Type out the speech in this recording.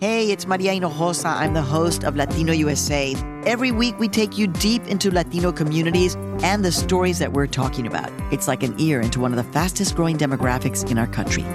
Hey, it's Maria Hinojosa. I'm the host of Latino USA. Every week, we take you deep into Latino communities and the stories that we're talking about. It's like an ear into one of the fastest growing demographics in our country.